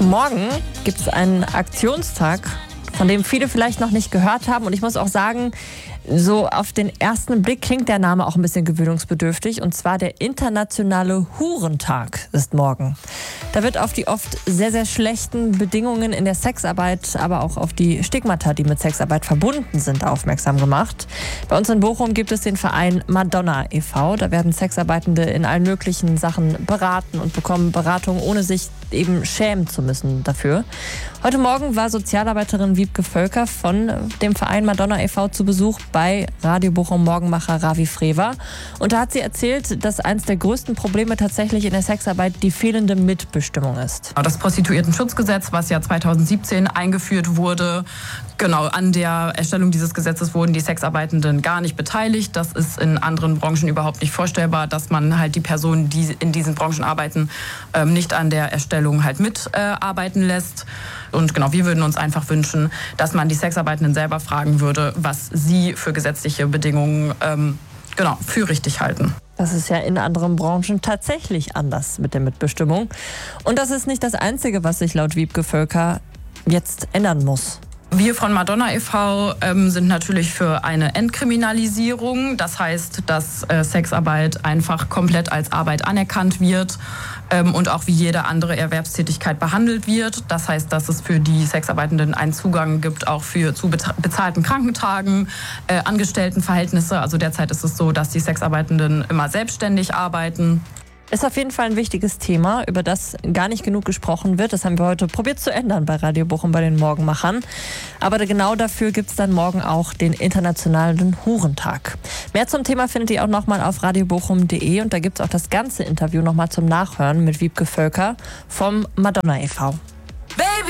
Morgen gibt es einen Aktionstag, von dem viele vielleicht noch nicht gehört haben. Und ich muss auch sagen, so auf den ersten Blick klingt der Name auch ein bisschen gewöhnungsbedürftig. Und zwar der Internationale Hurentag ist morgen. Da wird auf die oft sehr, sehr schlechten Bedingungen in der Sexarbeit, aber auch auf die Stigmata, die mit Sexarbeit verbunden sind, aufmerksam gemacht. Bei uns in Bochum gibt es den Verein Madonna e.V. Da werden Sexarbeitende in allen möglichen Sachen beraten und bekommen Beratung, ohne sich eben schämen zu müssen dafür. Heute Morgen war Sozialarbeiterin Wiebke Völker von dem Verein Madonna e.V. zu Besuch bei Radio Bochum Morgenmacher Ravi Frewer. Und da hat sie erzählt, dass eines der größten Probleme tatsächlich in der Sexarbeit die fehlende Mitbestimmung ist. Das Prostituiertenschutzgesetz, was ja 2017 eingeführt wurde, genau, an der Erstellung dieses Gesetzes wurden die Sexarbeitenden gar nicht beteiligt. Das ist in anderen Branchen überhaupt nicht vorstellbar, dass man halt die Personen, die in diesen Branchen arbeiten, nicht an der Erstellung halt mitarbeiten lässt. Und genau, wir würden uns einfach wünschen, dass man die Sexarbeitenden selber fragen würde, was sie für gesetzliche Bedingungen für richtig halten. Das ist ja in anderen Branchen tatsächlich anders mit der Mitbestimmung. Und das ist nicht das Einzige, was sich laut Wiebke Völker jetzt ändern muss. Wir von Madonna e.V. Sind natürlich für eine Entkriminalisierung. Das heißt, dass Sexarbeit einfach komplett als Arbeit anerkannt wird und auch wie jede andere Erwerbstätigkeit behandelt wird. Das heißt, dass es für die Sexarbeitenden einen Zugang gibt, auch zu bezahlten Krankentagen, Angestelltenverhältnisse. Also derzeit ist es so, dass die Sexarbeitenden immer selbstständig arbeiten. Ist auf jeden Fall ein wichtiges Thema, über das gar nicht genug gesprochen wird. Das haben wir heute probiert zu ändern bei Radio Bochum bei den Morgenmachern. Aber genau dafür gibt es dann morgen auch den Internationalen Hurentag. Mehr zum Thema findet ihr auch nochmal auf radiobochum.de und da gibt es auch das ganze Interview nochmal zum Nachhören mit Wiebke Völker vom Madonna e.V.